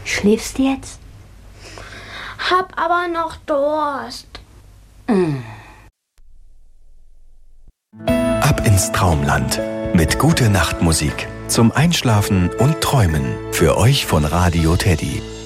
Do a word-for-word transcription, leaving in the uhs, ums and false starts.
Schläfst du jetzt? Hab aber noch Durst. Mm. Ab ins Traumland mit Gute-Nacht-Musik zum Einschlafen und Träumen. Für euch von Radio Teddy.